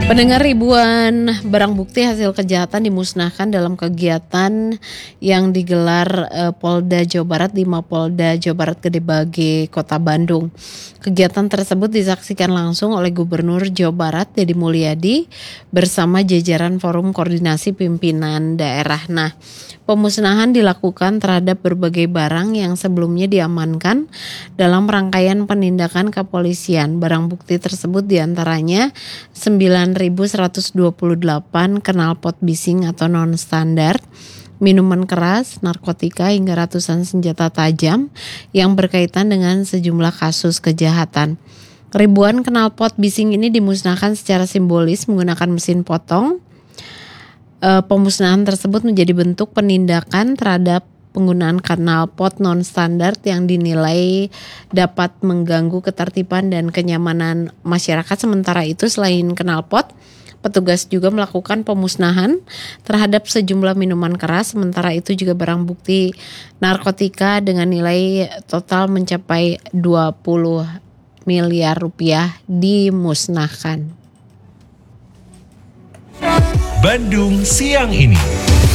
Pendengar, ribuan barang bukti hasil kejahatan dimusnahkan dalam kegiatan yang digelar Polda Jawa Barat di Mapolda Jawa Barat Gede Bage, Kota Bandung. Kegiatan tersebut disaksikan langsung oleh Gubernur Jawa Barat Deddy Mulyadi bersama jajaran Forum Koordinasi Pimpinan Daerah. Nah, pemusnahan dilakukan terhadap berbagai barang yang sebelumnya diamankan dalam rangkaian penindakan kepolisian. Barang bukti tersebut diantaranya 9.128 knalpot bising atau non-standar, minuman keras, narkotika hingga ratusan senjata tajam yang berkaitan dengan sejumlah kasus kejahatan. Ribuan knalpot bising ini dimusnahkan secara simbolis menggunakan mesin potong. Pemusnahan tersebut menjadi bentuk penindakan terhadap penggunaan knalpot non-standar yang dinilai dapat mengganggu ketertiban dan kenyamanan masyarakat. Sementara itu, selain knalpot, petugas juga melakukan pemusnahan terhadap sejumlah minuman keras. Sementara itu juga barang bukti narkotika dengan nilai total mencapai 20 miliar rupiah dimusnahkan. Bandung siang ini.